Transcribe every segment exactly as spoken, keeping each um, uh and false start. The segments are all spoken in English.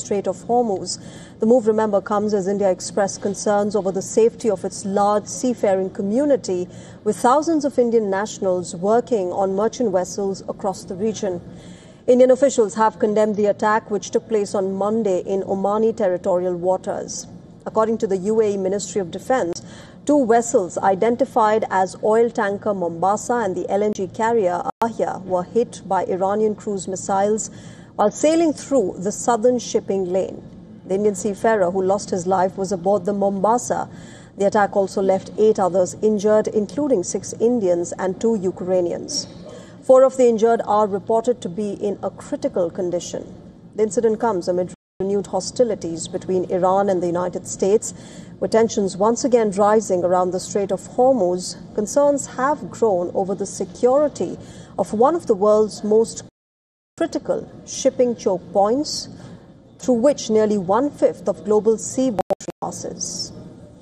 Strait of Hormuz. The move, remember, comes as India expressed concerns over the safety of its large seafaring community, with thousands of Indian nationals working on merchant vessels across the region. Indian officials have condemned the attack, which took place on Monday in Omani territorial waters. According to the U A E Ministry of Defense, two vessels identified as oil tanker Mombasa and the L N G carrier Ahya were hit by Iranian cruise missiles while sailing through the southern shipping lane. The Indian seafarer who lost his life was aboard the Mombasa. The attack also left eight others injured, including six Indians and two Ukrainians. Four of the injured are reported to be in a critical condition. The incident comes amid renewed hostilities between Iran and the United States, with tensions once again rising around the Strait of Hormuz. Concerns have grown over the security of one of the world's most critical shipping choke points, through which nearly one-fifth of global seaborne passes.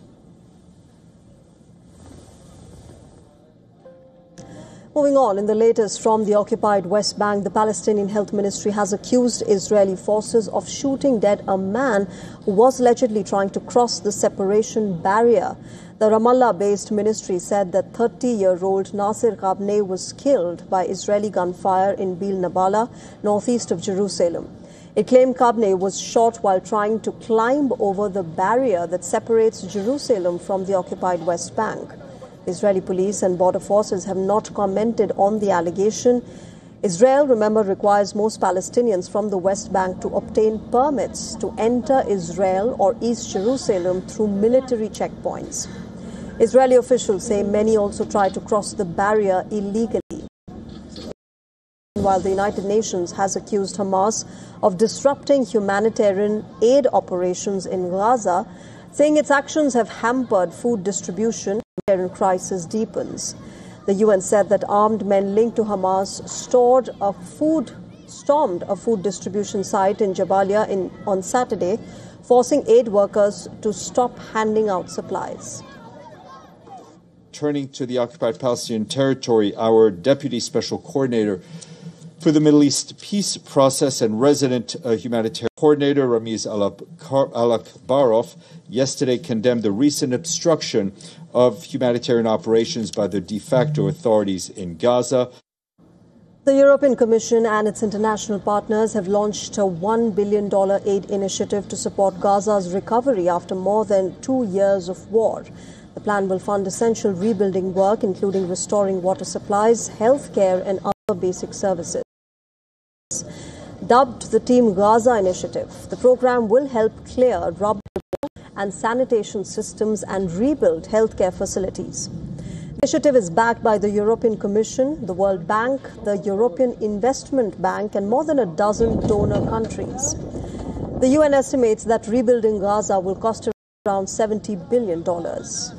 Moving on, in the latest from the occupied West Bank, the Palestinian Health Ministry has accused Israeli forces of shooting dead a man who was allegedly trying to cross the separation barrier. The Ramallah-based ministry said that thirty-year-old Nasir Qabneh was killed by Israeli gunfire in Bil Nabala, northeast of Jerusalem. It claimed Qabneh was shot while trying to climb over the barrier that separates Jerusalem from the occupied West Bank. Israeli police and border forces have not commented on the allegation. Israel, remember, requires most Palestinians from the West Bank to obtain permits to enter Israel or East Jerusalem through military checkpoints. Israeli officials say many also try to cross the barrier illegally. While the United Nations has accused Hamas of disrupting humanitarian aid operations in Gaza, saying its actions have hampered food distribution, the humanitarian crisis deepens. The U N said that armed men linked to Hamas stored a food, stormed a food distribution site in Jabalia in, on Saturday, forcing aid workers to stop handing out supplies. Turning to the occupied Palestinian territory, our Deputy Special Coordinator for the Middle East Peace Process and resident uh, humanitarian coordinator Ramiz Alakbarov yesterday condemned the recent obstruction of humanitarian operations by the de facto authorities in Gaza. The European Commission and its international partners have launched a one billion dollars aid initiative to support Gaza's recovery after more than two years of war. The plan will fund essential rebuilding work, including restoring water supplies, healthcare, and other basic services. Dubbed the Team Gaza Initiative, the program will help clear rubble and sanitation systems and rebuild healthcare facilities. The initiative is backed by the European Commission, the World Bank, the European Investment Bank, and more than a dozen donor countries. The U N estimates that rebuilding Gaza will cost around seventy billion dollars.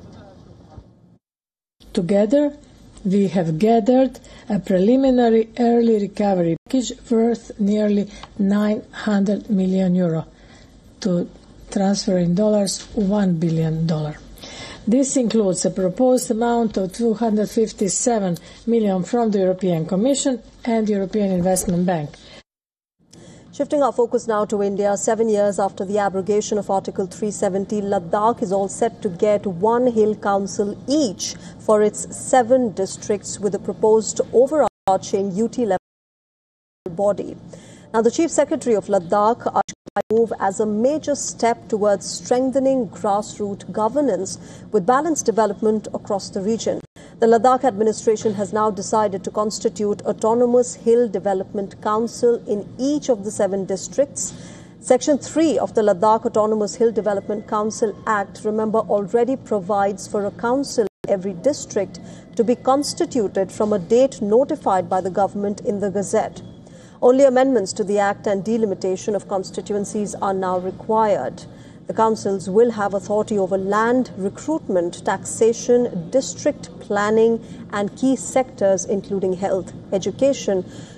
Together, we have gathered a preliminary early recovery package worth nearly nine hundred million euro to transfer in dollars one billion dollars. This includes a proposed amount of two hundred fifty-seven million from the European Commission and the European Investment Bank. Shifting our focus now to India, seven years after the abrogation of Article three seventy, Ladakh is all set to get one hill council each for its seven districts with a proposed overarching U T level body. Now, the Chief Secretary of Ladakh move as a major step towards strengthening grassroots governance with balanced development across the region. The Ladakh administration has now decided to constitute Autonomous Hill Development Council in each of the seven districts. Section three of the Ladakh Autonomous Hill Development Council Act, remember, already provides for a council in every district to be constituted from a date notified by the government in the Gazette. Only amendments to the Act and delimitation of constituencies are now required. The councils will have authority over land, recruitment, taxation, district planning, and key sectors including health, education,